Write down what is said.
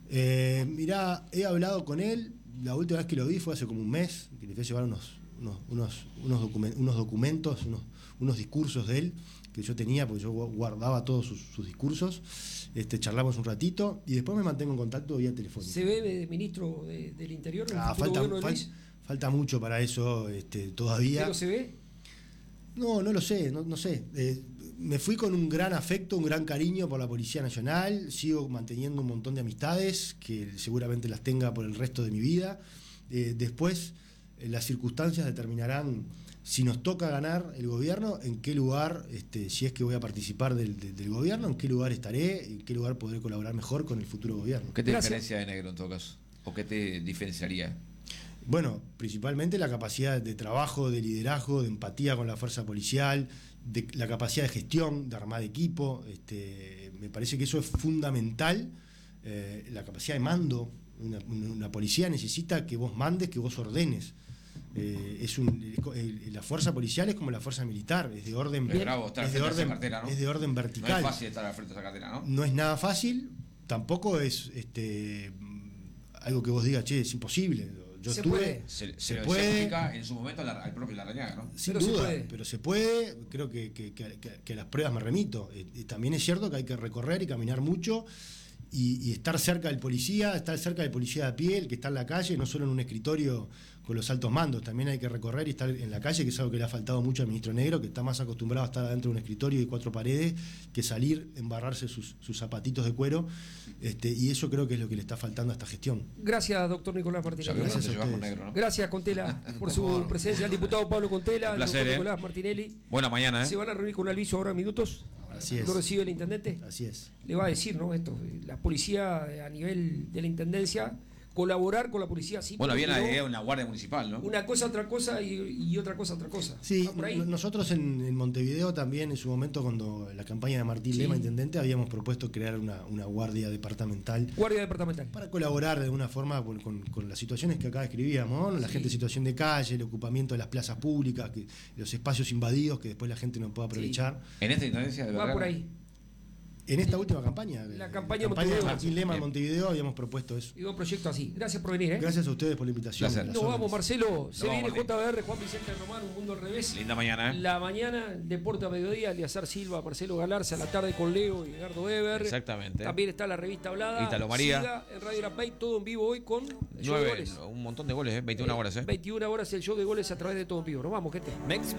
Mirá, he hablado con él. La última vez que lo vi fue hace como un mes, que le fui a llevar unos documentos, unos discursos de él que yo tenía, porque yo guardaba todos sus discursos. Charlamos un ratito y después me mantengo en contacto vía telefónica. ¿Se ve ministro del Interior? Falta mucho para eso todavía. ¿Pero se ve? No lo sé, no sé. Me fui con un gran afecto, un gran cariño por la Policía Nacional. Sigo manteniendo un montón de amistades que seguramente las tenga por el resto de mi vida. Después, las circunstancias determinarán si nos toca ganar el gobierno, en qué lugar, si es que voy a participar del gobierno, en qué lugar estaré, en qué lugar podré colaborar mejor con el futuro gobierno. ¿Qué te diferencia de Negro en todo caso? ¿O qué te diferenciaría? Bueno, principalmente la capacidad de trabajo, de liderazgo, de empatía con la fuerza policial, de la capacidad de gestión, de armar equipo. Me parece que eso es fundamental. La capacidad de mando. Una policía necesita que vos mandes, que vos ordenes. La fuerza policial es como la fuerza militar, es de orden, cartera, ¿no? Es de orden vertical. No es fácil estar al frente de esa cartera, ¿no? No es nada fácil, tampoco es algo que vos digas, che, es imposible. Yo se puede. Se puede. En su momento al propio Larrañaga, ¿no? Sin duda, pero se puede. Creo que a las pruebas me remito. También es cierto que hay que recorrer y caminar mucho y estar cerca del policía, estar cerca del policía de a pie, el que está en la calle, no solo en un escritorio con los altos mandos. También hay que recorrer y estar en la calle, que es algo que le ha faltado mucho al ministro Negro, que está más acostumbrado a estar adentro de un escritorio y 4 paredes que salir, embarrarse sus zapatitos de cuero. Y eso creo que es lo que le está faltando a esta gestión. Gracias, doctor Nicolás Martinelli. Gracias a ustedes. Negro, ¿no? Gracias, Contela, por su presencia. El diputado Pablo Contela, placer, el doctor Nicolás Martinelli. Buena mañana, Se van a reunir con Alviso ahora en minutos. Así es. ¿Lo recibe el intendente? Así es. Le va a decir, ¿no? Esto, la policía a nivel de la intendencia, colaborar con la policía, sí. Bueno, viene la idea de una guardia municipal, ¿no? Una cosa, otra cosa y otra cosa, otra cosa. Sí, nosotros en Montevideo también, en su momento, cuando la campaña de Martín Lema, intendente, habíamos propuesto crear una guardia departamental. Guardia departamental. Para colaborar de alguna forma con las situaciones que acá describíamos, ¿no? La gente en situación de calle, el ocupamiento de las plazas públicas, los espacios invadidos que después la gente no puede aprovechar. En esta intendencia de verdad. Va por ahí. En esta última campaña, la campaña de Martín Lema en Montevideo, habíamos propuesto eso. Y un proyecto así. Gracias por venir. Gracias a ustedes por la invitación. Nos vamos, Marcelo. Se viene JBR, Juan Vicente Román, Un Mundo al Revés. Linda mañana. La mañana, Deporte a mediodía, Eliazar Silva, Marcelo Galarza. A la tarde con Leo y Edgardo Eber. Exactamente. También está la revista Hablada. Ítalo María. Siga en Radio La Pay, todo en vivo hoy con 9, un montón de goles, 21 horas. 21 horas el show de goles a través de Todo en Vivo. Nos vamos, gente.